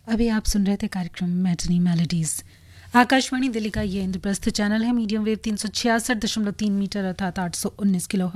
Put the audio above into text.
अभी आप सुन रहे थे कार्यक्रम मैटनी मेलोडीज। आकाशवाणी दिल्ली का ये इंद्रप्रस्थ चैनल है। मीडियम वेव 366.3 मीटर अर्थात 819 किलो